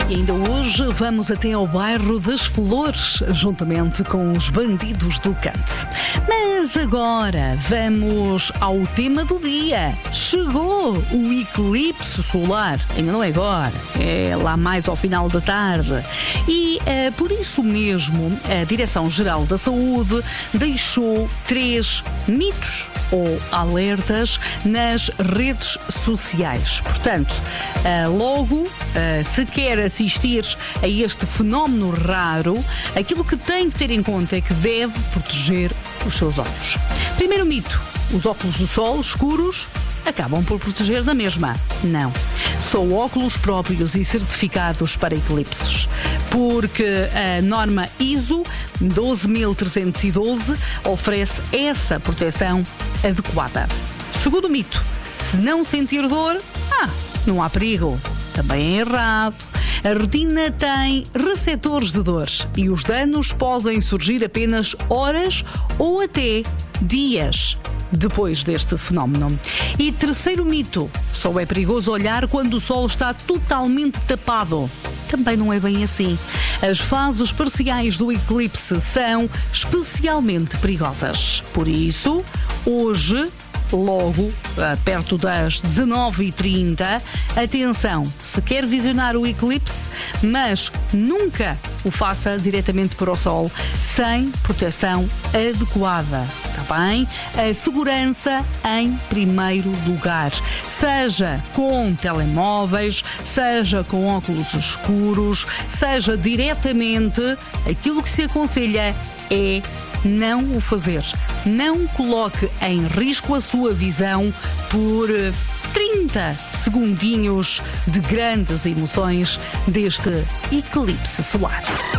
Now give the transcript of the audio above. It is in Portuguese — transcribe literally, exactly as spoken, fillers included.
E ainda hoje vamos até ao bairro das Flores, juntamente com os Bandidos do Cante. Mas agora vamos ao tema do dia. Chegou o eclipse solar. Ainda não é agora, é lá mais ao final da tarde. E uh, por isso mesmo a Direção-Geral da Saúde deixou três mitos ou alertas nas redes sociais. Portanto, uh, logo, uh, se quer assistir a este fenómeno raro, aquilo que tem que ter em conta é que deve proteger os seus olhos. Primeiro mito: os óculos de sol escuros acabam por proteger da mesma. Não. Só óculos próprios e certificados para eclipses. Porque a norma I S O doze mil trezentos e doze oferece essa proteção adequada. Segundo mito: se não sentir dor, ah, não há perigo. Também é errado. A retina tem receptores de dor e os danos podem surgir apenas horas ou até dias depois deste fenómeno. E terceiro mito: só é perigoso olhar quando o sol está totalmente tapado. Também não é bem assim. As fases parciais do eclipse são especialmente perigosas. Por isso, hoje, logo perto das dezanove e trinta, atenção, se quer visionar o eclipse, mas nunca o faça diretamente para o sol, sem proteção adequada. Está bem? A segurança em primeiro lugar. Seja com telemóveis, seja com óculos escuros, seja diretamente, aquilo que se aconselha é não o fazer. Não coloque em risco a sua visão por trinta segundinhos de grandes emoções deste eclipse solar.